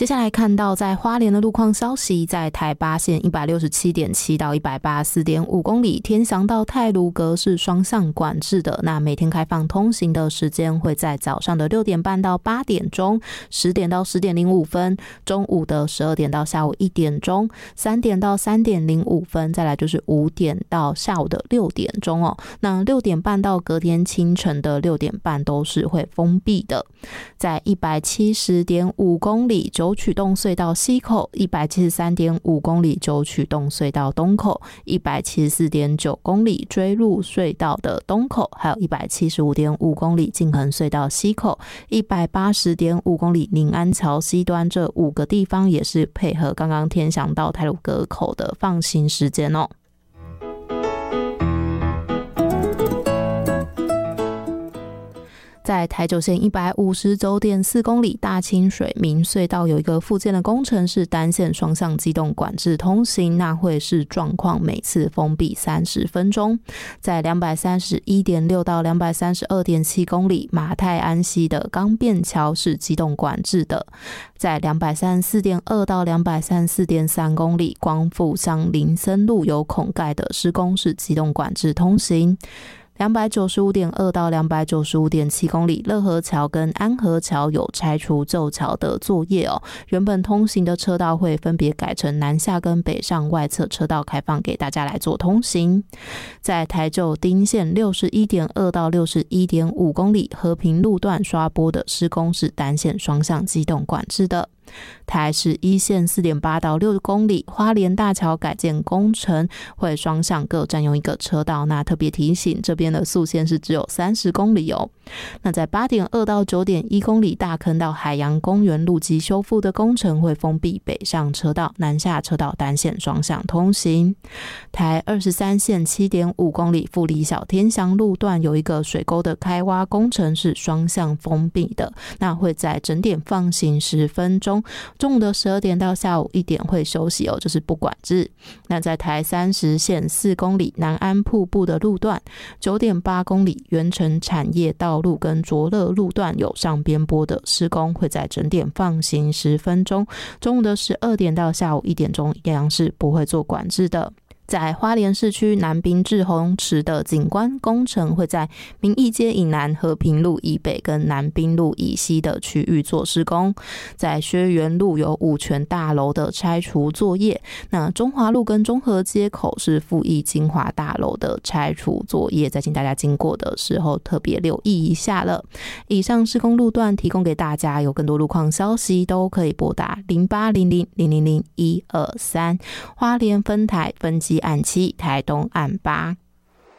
接下来看到在花莲的路况消息，在台八线 167.7 到 184.5 公里，天祥到太鲁阁是双向管制的，那每天开放通行的时间会在早上的6点半到8点钟，10点到10点05分，中午的12点到下午1点钟，3点到3点05分，再来就是5点到下午的6点钟哦。那6点半到隔天清晨的6点半都是会封闭的。在 170.5 公里九曲洞隧道西口， 173.5 公里九曲洞隧道东口， 174.9 公里追鹿隧道的东口，还有 175.5 公里静衡隧道西口， 180.5 公里宁安桥西端，这5个地方也是配合刚刚天祥到太鲁阁口的放行时间哦。在台九线 159.4 公里大清水明隧道有一个复建的工程是单线双向机动管制通行，那会是状况每次封闭30分钟。在 231.6 到 232.7 公里马太安溪的钢便桥是机动管制的。在 234.2 到 234.3 公里光复乡林森路有孔盖的施工是机动管制通行。295.2 到 295.7 公里乐和桥跟安和桥有拆除旧桥的作业哦，原本通行的车道会分别改成南下跟北上外侧车道开放给大家来做通行。在台九丁线 61.2 到 61.5 公里和平路段刷波的施工是单线双向机动管制的。台十一线 4.8 到6公里花莲大桥改建工程会双向各占用一个车道，那特别提醒这边的速限是只有30公里哦。那在 8.2 到 9.1 公里大坑到海洋公园路基修复的工程会封闭北上车道南下车道单线双向通行。台23线 7.5 公里富里小天祥路段有一个水沟的开挖工程是双向封闭的，那会在整点放行10分钟，中午的12点到下午1点会休息哦，这是不管制。那在台30线4公里南安瀑布的路段 9.8 公里原城产业道路跟卓乐路段有上边坡的施工，会在整点放行10分钟，中午的12点到下午1点钟一样是不会做管制的。在花莲市区南滨志洪池的景观工程会在民义街以南、和平路以北跟南滨路以西的区域做施工。在薛园路有五权大楼的拆除作业，那中华路跟中和街口是富益金华大楼的拆除作业，再请大家经过的时候特别留意一下了。以上施工路段提供给大家，有更多路况消息都可以拨打0800000123花莲分台分机案7台东案8。